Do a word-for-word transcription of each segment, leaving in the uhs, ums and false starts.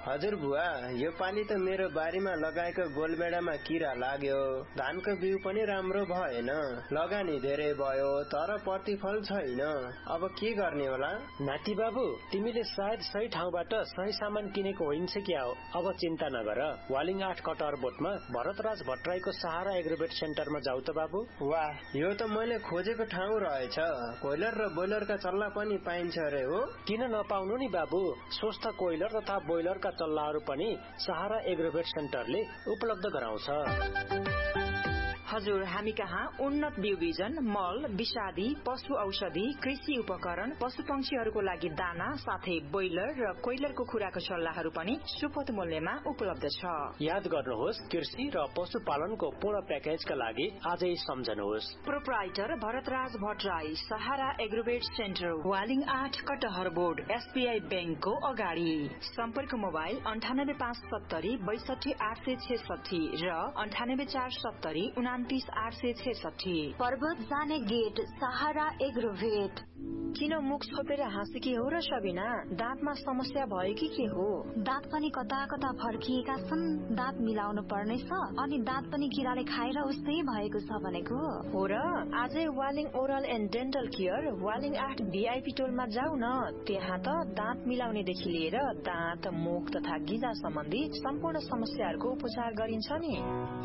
हजुर बुवा, यो पालि त मेरो बारीमा लगाएको गोलबेडामा किरा लाग्यो। धानको बिउ पनि राम्रो भएन, लगानी धेरै भयो तर प्रतिफल छैन। अब के गर्ने होला? नाति बाबु, तिमीले सायद सही ठाउँबाट सही सामान किनेको होइन्छ क्या हो। अब चिन्ता नगर, वालिङ आठ कटहर बोटमा भरतराज भट्टराईको सहारा एग्रोवेट सेन्टरमा जाऊ त बाबु। वाह, यो त मैले खोजेको ठाउँ रहेछ। कोइलर र बोइलरका चल्ला पनि पाइन्छ अरे हो? किन नपाउनु नि बाबु, स्वस्थ कोइलर तथा बोइलरका चल्लाहरू पनि सहारा एग्रोवेट सेन्टरले उपलब्ध गराउँछ। हजुर, हामी कहाँ उन्नत बिउ बिजन, मल, विषादी, पशु औषधि, कृषि उपकरण, पशु पंक्षीहरूको लागि दाना साथै बोइलर र कोइलरको खुराको सल्लाहहरू पनि सुपथ मूल्यमा उपलब्ध छ। याद गर्नुहोस्, कृषि र पशुपालनको पूर्ण प्याकेजका लागि आजै सम्झनुहोस्। प्रोप्राइटर भरतराज भट्टराई, सहारा एग्रोवेट सेन्टर, वालिङ आठ कटहर बोर्ड, एसबीआई बैंकको अगाडि। सम्पर्क मोबाइल अन्ठानब्बे पाँच सत्तरी बैसठी आठ सय छेसठी र अन्ठानब्बे चार सत्तरी उनातिस आठ सय छेसठी। पर्वत जाने गेट सहारा एग्रोवेट। किन मुख छोपेर हाँसेकी हो र सबिना? दाँतमा समस्या भयो कि के हो? दाँत पनि कता कता फर्किएका छन्, दाँत मिलाउनु पर्नेछ, अनि दाँत पनि किराले खाएर उस्तै भएको छ भनेको हो र। आजै Waling oral and dental care Waling आठ भिआईपी टोलमा जाऊ न। त्यहाँ त दाँत मिलाउनेदेखि लिएर दाँत, मुख तथा गिजा सम्बन्धी सम्पूर्ण समस्याहरूको उपचार गरिन्छ नि।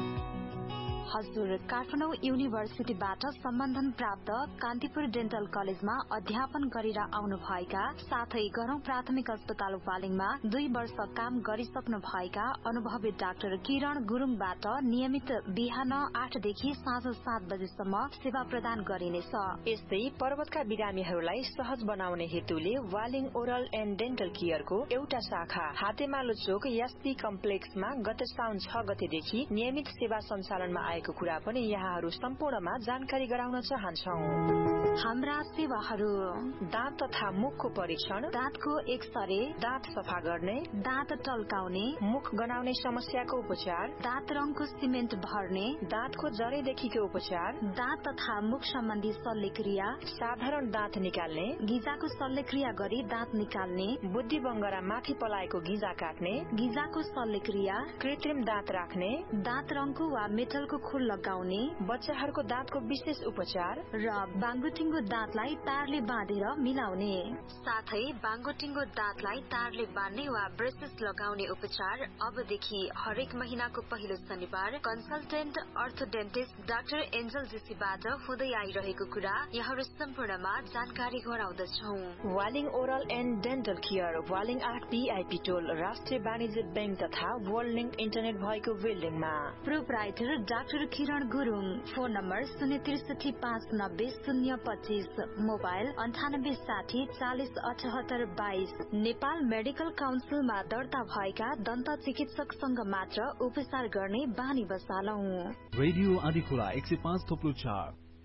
हजुर, काठमाडौँ युनिभर्सिटीबाट सम्बन्धन प्राप्त कान्तिपुर डेन्टल कलेजमा अध्यापन गरेर आउनु भएका साथै गरौं प्राथमिक अस्पताल वालिङमा दुई वर्ष काम गरिसक्नु भएका अनुभवी डाक्टर किरण गुरुङबाट नियमित बिहान आठदेखि साँझ सात बजेसम्म सेवा प्रदान गरिनेछ। यस्तै पर्वतका बिरामीहरूलाई सहज बनाउने हेतुले वालिङ ओरल एन्ड डेन्टल केयरको एउटा शाखा हातेमालो चोक एसपी कम्प्लेक्समा गत साउन छ गतेदेखि नियमित सेवा सञ्चालनमा आएको कुरा पनि यहाँहरू सम्पूर्णमा जानकारी गराउन चाहन्छौ। हाम्रा सेवाहरू: दाँत तथा मुखको परीक्षण, दाँतको एक्सरे, दाँत सफा गर्ने, दाँत टल्काउने, मुख गनाउने समस्याको उपचार, दाँत रङको सिमेन्ट भर्ने, दाँतको जरेदेखिको उपचार, दाँत तथा मुख सम्बन्धी शल्यक्रिया, साधारण दाँत निकाल्ने, गिजाको शल्यक्रिया गरी दाँत निकाल्ने, बुद्धि बङ्गरा माथि पलाएको गिजा काट्ने, गिजाको शल्यक्रिया, कृत्रिम दाँत राख्ने, दाँत रङको वा मेटलको खुल लगाउने, बच्चाहरूको दाँतको विशेष उपचार र बाङ्गोटिङ्गो दाँतलाई तारले बाँधेर मिलाउने, साथै बाङ्गोटिङ्गो दाँतलाई तारले बाँध्ने वा ब्रेसेस लगाउने उपचार अबदेखि हरेक महिनाको पहिलो शनिबार कन्सल्टेन्ट अर्थोडेन्टिस्ट डाक्टर एन्जल जेसीबाट हुँदै आइरहेको कुरा यहाँहरू सम्पूर्णमा जानकारी गराउँदछौ। Waling oral and dental care Waling आठ बीआईपी टोल राष्ट्रिय वाणिज्य बैंक तथा वर्ल्ड लिंक इन्टरनेट भएको बिल्डिङमा। प्रोप्राइटर डाक्टर किरण गुरुङ। फोन नम्बर शून्य त्रिसठी पाँच नब्बे शून्य पच्चीस, मोबाइल अन्ठानब्बे साठी चालिस अठहत्तर बाइस। नेपाल मेडिकल काउन्सिलमा दर्ता भएका दन्त चिकित्सकसँग मात्र उपचार गर्ने बानी बसालौ। रेडियो आदिखोला एक सय पाँच थोप्लो चार।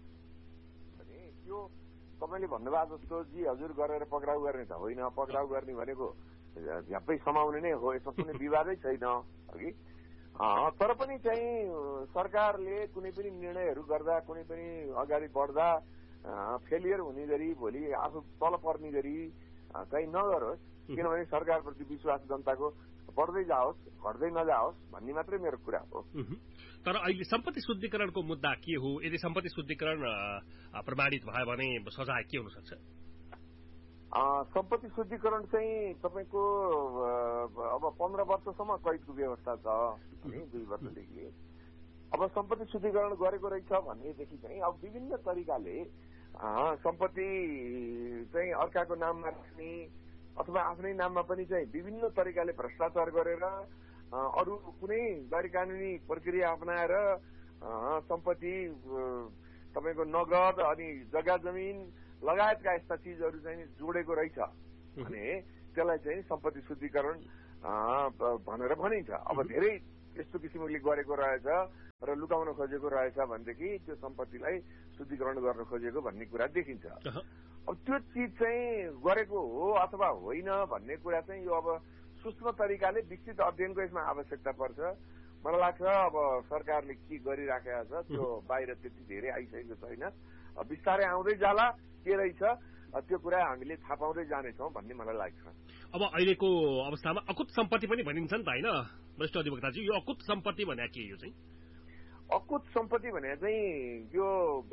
यो तपाईँले भन्नुभएको जस्तो जी हजुर गरेर पक्राउ गर्ने त होइन, पक्राउ गर्ने भनेको झ्याप्पै समाउने नै हो, यसमा कुनै विवादै छैन अघि। तर पनि चाहिँ सरकारले कुनै पनि निर्णयहरू गर्दा, कुनै पनि अगाडि बढ्दा फेलियर हुने गरी, भोलि आफू तल पर्ने गरी चाहिँ नगरोस्। किनभने सरकारप्रति विश्वास जनताको बढ्दै जाओस्, घट्दै नजाओस् भन्ने मात्रै मेरो कुरा हो। तर अहिले सम्पत्ति शुद्धिकरणको मुद्दा के हो? यदि सम्पत्ति शुद्धिकरण प्रमाणित भयो भने सजाय के हुन सक्छ? सम्पत्ति शुद्धिकरण चाहिँ तपाईँको अब पन्ध्र वर्षसम्म कैदको व्यवस्था छ, दुई वर्षदेखि। अब सम्पत्ति शुद्धिकरण गरेको रहेछ भनेदेखि चाहिँ अब विभिन्न तरिकाले सम्पत्ति चाहिँ अर्काको नाममा राख्ने अथवा आफ्नै नाममा पनि चाहिँ विभिन्न तरिकाले भ्रष्टाचार गरेर अरू कुनै गैर कानूनी प्रक्रिया अपनाएर सम्पत्ति तपाईँको नगद अनि जग्गा जमिन लगायतका यस्ता चिजहरू चाहिँ जोडेको रहेछ भने त्यसलाई चाहिँ सम्पत्ति शुद्धिकरण भनेर भनिन्छ। अब धेरै यस्तो किसिमले गरेको रहेछ र लुकाउन खोजेको रहेछ भनेदेखि त्यो सम्पत्तिलाई शुद्धिकरण गर्न खोजेको भन्ने कुरा देखिन्छ। अब त्यो चिज चाहिँ गरेको हो अथवा होइन भन्ने कुरा चाहिँ यो अब सूक्ष्म तरिकाले विस्तृत अध्ययनको यसमा आवश्यकता पर्छ। मलाई लाग्छ अब सरकारले के गरिराखेको छ त्यो बाहिर त्यति धेरै आइसकेको छैन, बिस्तारै आउँदै जाला के रहेछ त्यो कुरा हामीले थाहा पाउँदै जानेछौँ भन्ने मलाई लाग्छ। अब अहिलेको अवस्थामा अकुत सम्पत्ति पनि भनिन्छ नि त होइन वरिष्ठ अधिवक्ताजी, यो अकुत सम्पत्ति भने के यो चाहिँ? अकुत सम्पत्ति भने चाहिँ यो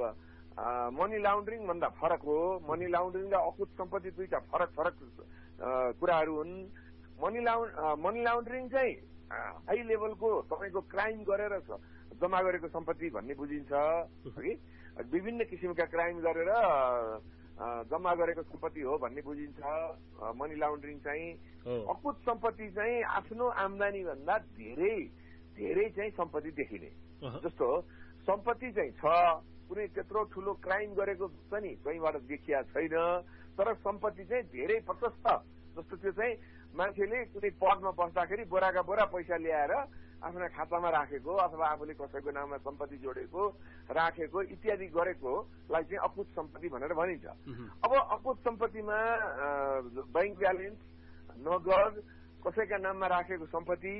मनी लाउन्ड्रिङ भन्दा फरक हो। मनी लाउन्ड्रिङ र अकुत सम्पत्ति दुईटा फरक फरक कुराहरू हुन्। मनी लाउन् मनी लाउन्ड्रिङ चाहिँ हाई लेभलको तपाईँको क्राइम गरेर जम्मा गरेको सम्पत्ति भन्ने बुझिन्छ है। विभिन्न किसिमका क्राइम गरेर जम्मा गरेको सम्पत्ति हो भन्ने बुझिन्छ मनी लाउन्ड्रिङ चाहिँ। अकुत सम्पत्ति चाहिँ आफ्नो आम्दानी भन्दा धेरै धेरै चाहिँ सम्पत्ति देखिने। जस्तो सम्पत्ति चाहिँ छ, कुनै त्यत्रो ठुलो क्राइम गरेको पनि कहीँबाट देखिया छैन, तर सम्पत्ति चाहिँ धेरै प्रशस्त। जस्तो त्यो चाहिँ मान्छेले कुनै पदमा बस्दाखेरि बोराका बोरा पैसा ल्याएर आफ्ना खातामा राखेको अथवा आफूले कसैको नाममा सम्पत्ति जोडेको राखेको इत्यादि गरेकोलाई चाहिँ अकुत सम्पत्ति भनेर भनिन्छ। अब अकुत सम्पत्तिमा बैंक ब्यालेन्स, नगद, कसैका नाममा राखेको सम्पत्ति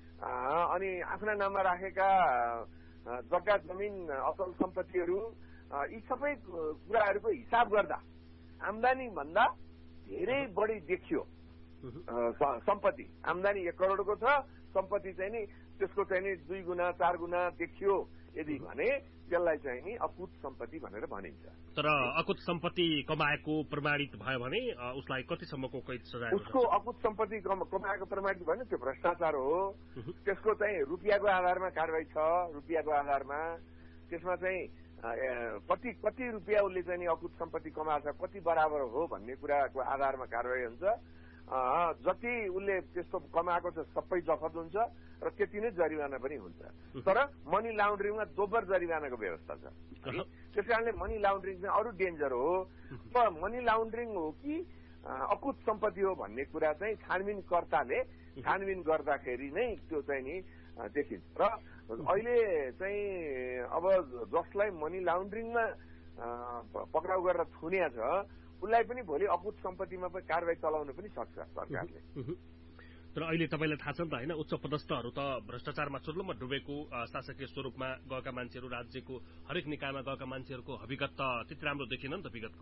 अनि आफ्ना नाममा राखेका जग्गा जमिन अचल सम्पत्तिहरू, यी सबै कुराहरूको हिसाब गर्दा आम्दानी भन्दा धेरै बढी देखियो सम्पत्ति। आम्दानी एक करोडको छ, सम्पत्ति चाहिँ नि त्यसको चाहिँ नि दुई गुणा चार गुणा देखियो यदि भने त्यसलाई चाहिँ नि अकुत सम्पत्ति भनेर भनिन्छ। तर अकुत सम्पत्ति कमाएको प्रमाणित भयो भने उसलाई कतिसम्मको कैद सजाय? उसको अकुत सम्पत्ति कमाएको प्रमाणित भयो भने त्यो भ्रष्टाचार हो। त्यसको चाहिँ रुपियाँको आधारमा कारवाही छ, रुपियाँको आधारमा। त्यसमा चाहिँ कति कति रुपियाँ उसले चाहिँ नि अकुत सम्पत्ति कमाएको छ, कति बराबर हो भन्ने कुराको आधारमा कारवाही हुन्छ। जति उसले त्यस्तो कमाएको छ सबै जफत हुन्छ र त्यति नै जरिवाना पनि हुन्छ। तर मनी लाउन्ड्रिङमा दोब्बर जरिवानाको व्यवस्था छ। त्यस कारणले मनी लाउन्ड्रिङ चाहिँ अरू डेन्जर हो। मनी लाउन्ड्रिङ हो कि अकुत सम्पत्ति हो भन्ने कुरा चाहिँ छानबिनकर्ताले छानबिन गर्दाखेरि नै त्यो चाहिँ नि देखिन्छ। र अहिले चाहिँ अब जसलाई मनी लाउन्ड्रिङमा पक्राउ गरेर थुनिया छ उसलाई पनि भोलि अकुत सम्पत्तिमा पनि कारवाही चलाउन पनि सक्छ सरकारले। तर अहिले तपाईँलाई थाहा छ नि त होइन, उच्च पदस्थहरू त भ्रष्टाचारमा चुर्लुममा डुबेको शासकीय स्वरूपमा गएका मान्छेहरू, राज्यको हरेक निकायमा गएका मान्छेहरूको हकीकत त त्यति राम्रो देखिएन नि त विगतको।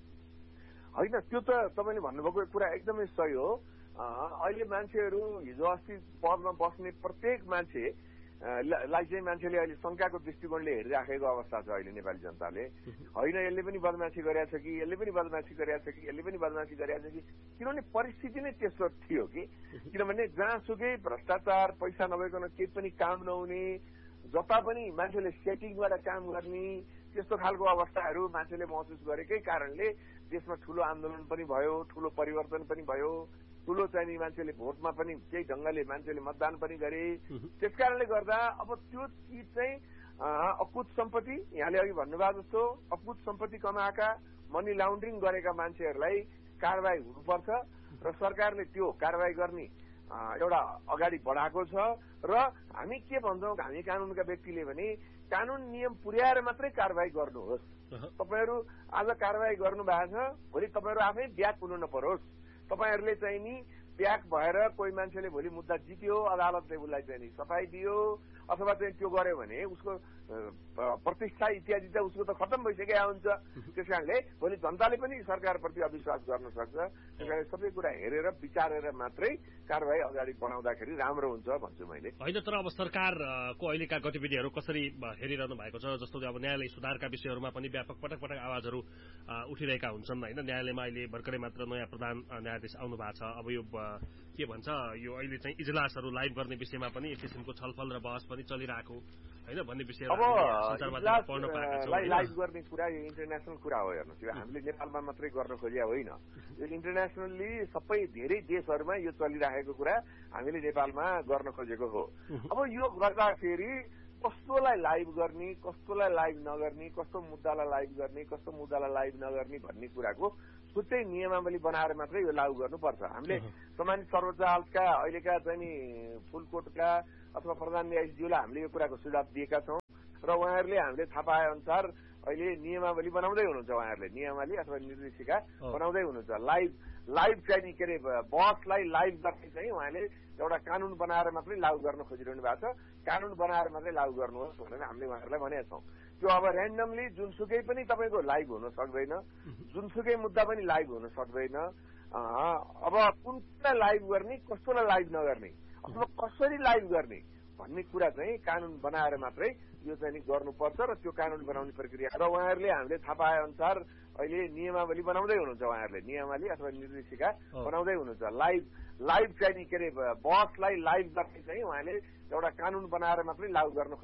होइन, त्यो त तपाईँले भन्नुभएको कुरा एकदमै सही हो। अहिले मान्छेहरू हिजो अस्ति पदमा बस्ने प्रत्येक मान्छे लाई चाहिँ मान्छेले अहिले शंकाको दृष्टिकोणले हेरिराखेको अवस्था छ अहिले नेपाली जनताले। होइन यसले पनि बदमासी गरेछ कि यसले पनि बदमासी गरेछ कि यसले पनि बदमासी गरेछ कि, किनभने परिस्थिति नै त्यस्तो थियो कि। किनभने जहाँसुकै भ्रष्टाचार, पैसा नभइकन केही पनि काम नहुने, जता पनि मान्छेले सेटिङबाट काम गर्ने, त्यस्तो खालको अवस्थाहरू मान्छेले महसुस गरेकै कारणले देशमा ठूलो आन्दोलन पनि भयो, ठूलो परिवर्तन पनि भयो, ठूलो चाहिँ मान्छेले भोटमा पनि केही ढंगले मान्छेले मतदान पनि गरे। त्यसकारणले गर्दा अब त्यो चिज चाहिँ अकुत सम्पत्ति, यहाँले अघि भन्नुभएको जस्तो अकुत सम्पत्ति कमाएका, मनी लाउन्ड्रिङ गरेका मान्छेहरूलाई कारवाही हुनुपर्छ र सरकारले त्यो कारवाही गर्ने एउटा अगाडि बढाएको छ। र हामी के भन्छौँ, हामी कानूनका व्यक्तिले भने कानून नियम पुर्याएर मात्रै कारवाही गर्नुहोस्। तपाईहरू आज कारवाही गर्नु भएको छ, भोलि तपाईहरू आफै ब्याक हुनु नपरोस्। तपाईहरूले चाहिँ नि ब्याक भएर कोही मान्छेले भोलि मुद्दा जित्यो, अदालतले उसलाई चाहिँ नि सफाई दियो अथवा चाहिँ त्यो गर्यो भने उसको प्रतिष्ठा इत्यादि त उसको त खत्तम भइसकेका हुन्छ। त्यस कारणले भोलि जनताले पनि सरकारप्रति अविश्वास गर्न सक्छ। त्यस कारण सबै कुरा हेरेर विचारेर मात्रै कारवाही अगाडि बढाउँदाखेरि राम्रो हुन्छ भन्छु मैले। होइन, तर अब सरकारको अहिलेका गतिविधिहरू कसरी हेरिरहनु भएको छ? जस्तो अब न्यायालय सुधारका विषयहरूमा पनि व्यापक पटक पटक आवाजहरू उठिरहेका हुन्छन् होइन। न्यायालयमा अहिले भर्खरै मात्र नयाँ प्रधान न्यायाधीश आउनु भएको छ। अब यो के भन्छ, यो अहिले चाहिँ इजलासहरू लाइभ गर्ने विषयमा पनि एक किसिमको छलफल र बहस पनि चलिरहेको होइन भन्ने विषय अब लाइभ गर्ने कुरा यो इन्टरनेसनल कुरा हो। हेर्नुहोस्, यो हामीले नेपालमा मात्रै गर्न खोजिया होइन, यो इन्टरनेसनली सबै धेरै देशहरूमा यो चलिरहेको कुरा हामीले नेपालमा गर्न खोजेको हो। अब यो गर्दाखेरि कस्तोलाई लाइभ गर्ने, कस्तोलाई लाइभ नगर्ने, कस्तो मुद्दालाई लाइभ गर्ने, कस्तो मुद्दालाई लाइभ नगर्ने भन्ने कुराको छुट्टै नियमावली बनाएर मात्रै यो लागू गर्नुपर्छ। हामीले सम्मानित सर्वोच्च अदालतका अहिलेका चाहिँ नि फुलकोटका अथवा प्रधान न्यायाधीशज्यूलाई हामीले यो कुराको सुझाव दिएका छौँ र उहाँहरूले हामीले थाहा पाए अनुसार अहिले नियमावली बनाउँदै हुनुहुन्छ। उहाँहरूले नियमावली अथवा निर्देशिका बनाउँदै हुनुहुन्छ। लाइभ लाइभ चाहिँ के अरे बसलाई लाइभ गर्ने चाहिँ उहाँले एउटा कानून बनाएर मात्रै लागू गर्न खोजिरहनु भएको छ। कानून बनाएर मात्रै लागू गर्नुहोस् भनेर हामीले उहाँहरूलाई भनेका छौँ। त्यो अब ऱ्यान्डमली जुनसुकै पनि तपाईँको लाइभ हुन सक्दैन, जुनसुकै मुद्दा पनि लाइभ हुन सक्दैन। अब कुनलाई लाइभ गर्ने, कस्तोलाई लाइभ नगर्ने अथवा कसरी लाइभ गर्ने भन्ने कुरा चाहिँ कानून बनाएर मात्रै यो चाहिँ गर्नुपर्छ र त्यो कानून बनाउने प्रक्रिया र उहाँहरूले हामीले थाहा पाए अनुसार अहिले नियमावली बनाउँदै हुनुहुन्छ, उहाँहरूले नियमावली अथवा निर्देशिका बनाउँदै हुनुहुन्छ। लाइभ लाइभ चाहिँ के अरे बसलाई लाइभ गर्ने चाहिँ उहाँले एउटा कानून बनाएर मात्रै लागू गर्न